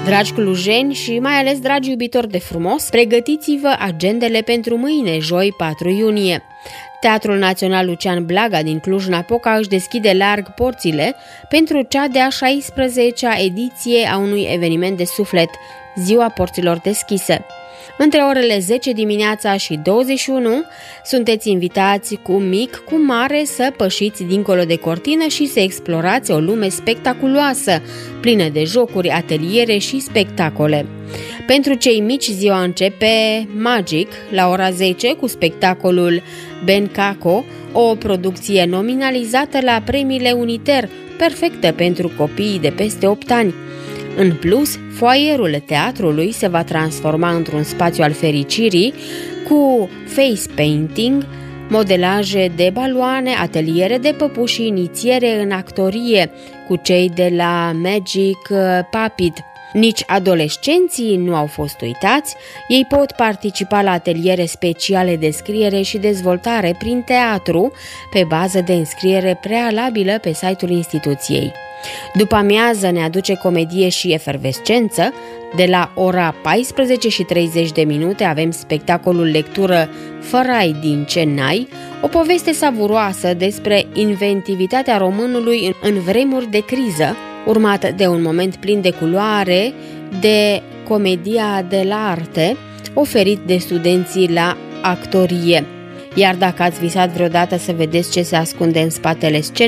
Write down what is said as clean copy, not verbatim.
Dragi clujeni și mai ales dragi iubitori de frumos, pregătiți-vă agendele pentru mâine, joi 4 iunie. Teatrul Național Lucian Blaga din Cluj-Napoca își deschide larg porțile pentru cea de-a 16-a ediție a unui eveniment de suflet, Ziua Porților Deschise. Între orele 10 dimineața și 21 sunteți invitați cu mic, cu mare să pășiți dincolo de cortină și să explorați o lume spectaculoasă, plină de jocuri, ateliere și spectacole. Pentru cei mici, ziua începe magic la ora 10 cu spectacolul Ben Caco, o producție nominalizată la premiile Uniter, perfectă pentru copiii de peste 8 ani. În plus, foaierul teatrului se va transforma într-un spațiu al fericirii cu face painting, modelaje de baloane, ateliere de păpuși și inițiere în actorie cu cei de la Magic Puppet. Nici adolescenții nu au fost uitați, ei pot participa la ateliere speciale de scriere și dezvoltare prin teatru pe bază de înscriere prealabilă pe site-ul instituției. După amiază ne aduce comedie și efervescență. De la ora 14:30 avem spectacolul lectură Fărai din Chennai, o poveste savuroasă despre inventivitatea românului în vremuri de criză, urmat de un moment plin de culoare de comedia dell'arte oferit de studenții la actorie. Iar dacă ați visat vreodată să vedeți ce se ascunde în spatele scenei,